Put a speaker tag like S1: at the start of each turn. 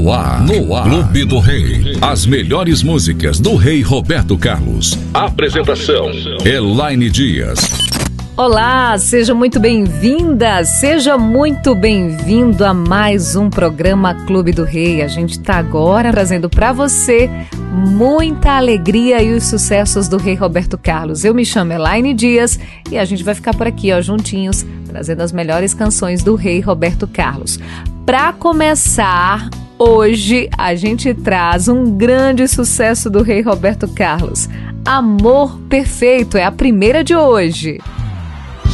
S1: No ar. Clube do Rei. As melhores músicas do Rei Roberto Carlos. Apresentação: Elaine Dias.
S2: Olá, seja muito bem-vinda, seja muito bem-vindo a mais um programa Clube do Rei. A gente está agora trazendo para você muita alegria e os sucessos do Rei Roberto Carlos. Eu me chamo Elaine Dias e a gente vai ficar por aqui, juntinhos, trazendo as melhores canções do Rei Roberto Carlos. Para começar, hoje a gente traz um grande sucesso do Rei Roberto Carlos. Amor Perfeito é a primeira de hoje.